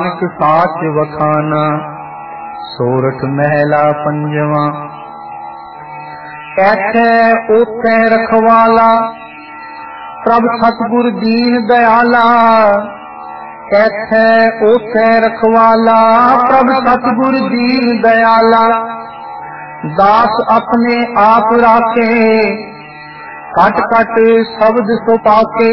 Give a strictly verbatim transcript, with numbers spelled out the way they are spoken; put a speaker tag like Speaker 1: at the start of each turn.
Speaker 1: नानक साच वखाना। सोरठ महला पंजवा। ऐथे ओथे रखवाला प्रभ सतगुर दीन दयाला। ऐथे ओथे रखवाला प्रभ सतगुर दीन दयाला। दास अपने आप राखे कट कट शब्द सो पाके।